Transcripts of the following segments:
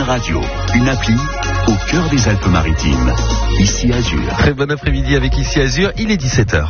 radio, une appli au cœur des Alpes-Maritimes. Ici Azur. Très bon après-midi avec Ici Azur, il est 17h.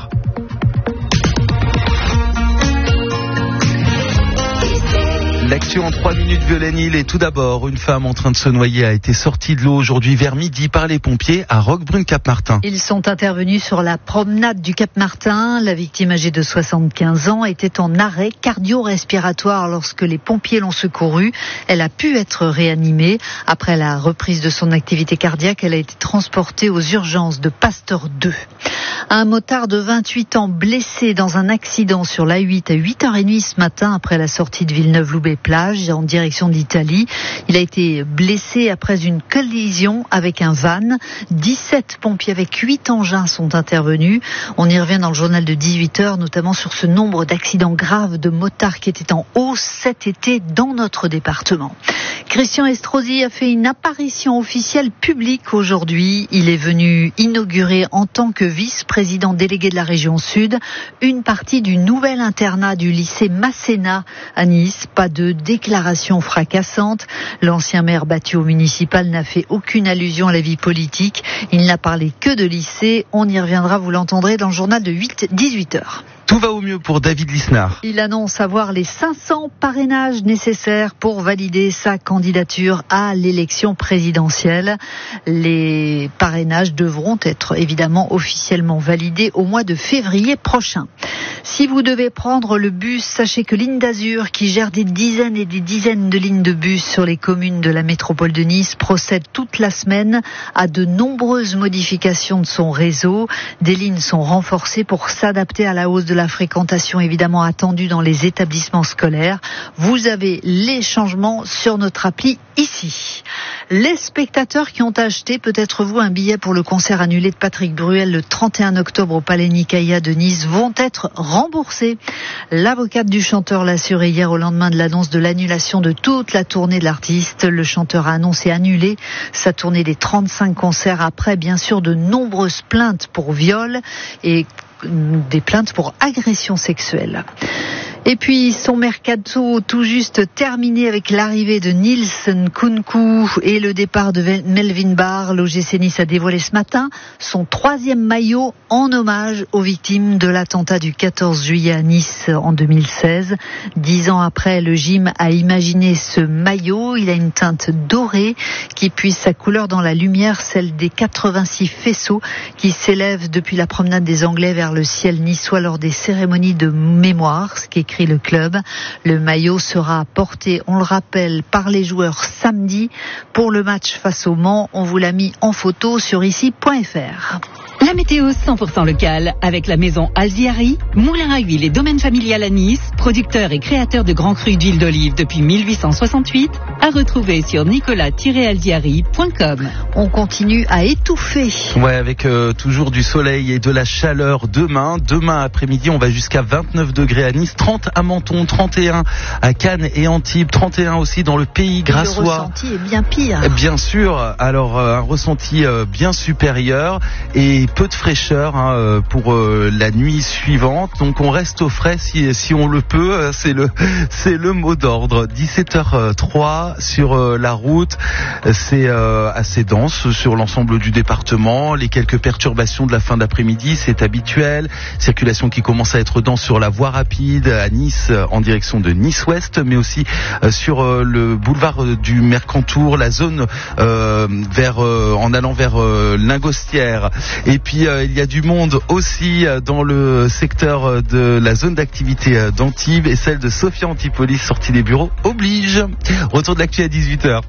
L'actu en 3 minutes, Violaine Hill. Et tout d'abord, une femme en train de se noyer a été sortie de l'eau aujourd'hui vers midi par les pompiers à Roquebrune-Cap-Martin. Ils sont intervenus sur la promenade du Cap-Martin. La victime âgée de 75 ans était en arrêt cardio-respiratoire lorsque les pompiers l'ont secourue. Elle a pu être réanimée. Après la reprise de son activité cardiaque, elle a été transportée aux urgences de Pasteur 2. Un motard de 28 ans blessé dans un accident sur l'A8 à 8h30 ce matin après la sortie de Villeneuve-Loubet-Plage en direction d'Italie. Il a été blessé après une collision avec un van. 17 pompiers avec 8 engins sont intervenus. On y revient dans le journal de 18h, notamment sur ce nombre d'accidents graves de motards qui étaient en hausse cet été dans notre département. Christian Estrosi a fait une apparition officielle publique aujourd'hui. Il est venu inaugurer en tant que vice-président délégué de la région Sud une partie du nouvel internat du lycée Masséna à Nice. Pas de déclaration fracassante. L'ancien maire battu au municipal n'a fait aucune allusion à la vie politique. Il n'a parlé que de lycée. On y reviendra, vous l'entendrez, dans le journal de 18h. Tout va au mieux pour David Lisnard. Il annonce avoir les 500 parrainages nécessaires pour valider sa candidature à l'élection présidentielle. Les parrainages devront être évidemment officiellement validés au mois de février prochain. Si vous devez prendre le bus, sachez que Ligne d'Azur, qui gère des dizaines et des dizaines de lignes de bus sur les communes de la métropole de Nice, procède toute la semaine à de nombreuses modifications de son réseau. Des lignes sont renforcées pour s'adapter à la hausse de la fréquentation évidemment attendue dans les établissements scolaires. Vous avez les changements sur notre appli ici. Les spectateurs qui ont acheté, peut-être vous, un billet pour le concert annulé de Patrick Bruel le 31 octobre au Palais Nicaïa de Nice vont être remboursés. L'avocate du chanteur l'a assuré hier au lendemain de l'annonce de l'annulation de toute la tournée de l'artiste. Le chanteur a annoncé annuler sa tournée des 35 concerts après bien sûr de nombreuses plaintes pour viol et des plaintes pour agression sexuelle. Et puis son mercato tout juste terminé avec l'arrivée de Nils Nkunku et le départ de Melvin Barr. L'OGC Nice a dévoilé ce matin son 3e maillot en hommage aux victimes de l'attentat du 14 juillet à Nice en 2016. 10 ans après, le gym a imaginé ce maillot. Il a une teinte dorée qui puise sa couleur dans la lumière, celle des 86 faisceaux qui s'élèvent depuis la promenade des Anglais vers le ciel niçois lors des cérémonies de mémoire, ce qu'écrit le club. Le maillot sera porté, on le rappelle, par les joueurs samedi pour le match face au Mans. On vous l'a mis en photo sur ici.fr. La météo 100% locale avec la maison Alziari, moulin à huile et domaine familial à Nice, producteur et créateur de grands crus d'huile d'olive depuis 1868, à retrouver sur nicolas-alziari.com. On continue à étouffer. Ouais, avec toujours du soleil et de la chaleur demain. Demain après-midi, on va jusqu'à 29 degrés à Nice, 30 à Menton, 31 à Cannes et Antibes, 31 aussi dans le Pays Grassois. Le ressenti est bien pire. Bien sûr, alors un ressenti bien supérieur et peu de fraîcheur pour la nuit suivante. Donc on reste au frais si on le peut. C'est le mot d'ordre. 17h03 sur la route. C'est assez dense sur l'ensemble du département. Les quelques perturbations de la fin d'après-midi, c'est habituel. Circulation qui commence à être dense sur la voie rapide à Nice en direction de Nice-Ouest, mais aussi sur le boulevard du Mercantour, la zone en allant vers Lingostière. Et puis il y a du monde aussi dans le secteur de la zone d'activité d'Antibes et celle de Sophia Antipolis, sortie des bureaux oblige. Retour de l'actu à 18h.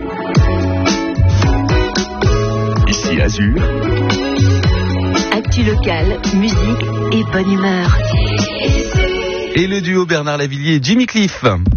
Ici Azur. Actu locale, musique et bonne humeur. Et le duo Bernard Lavillier et Jimmy Cliff.